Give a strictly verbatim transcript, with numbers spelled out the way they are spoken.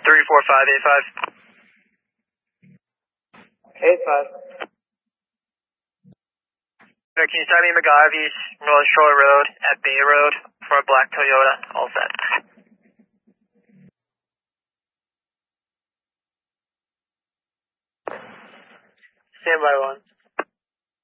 three four five eight five. eight five. Can you send me McGarvey's, North Shore Road at Bay Road for a black Toyota? All set. Stand by one.